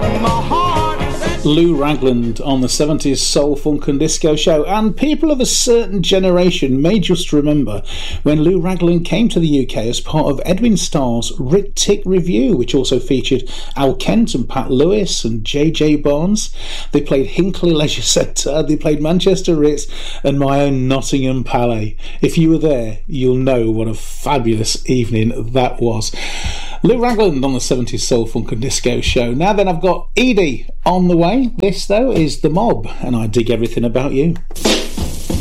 Lou Ragland on the 70s Soul, Funk and Disco Show. And people of a certain generation may just remember when Lou Ragland came to the UK as part of Edwin Starr's Rick Tick Review, which also featured Al Kent and Pat Lewis and J.J. Barnes. They played Hinckley Leisure Centre, they played Manchester Ritz and my own Nottingham Palais. If you were there, you'll know what a fabulous evening that was. Lou Ragland on the 70s Soul, Funk and Disco Show. Now then, I've got Edie on the way. This, though, is The Mob, and I Dig Everything About You.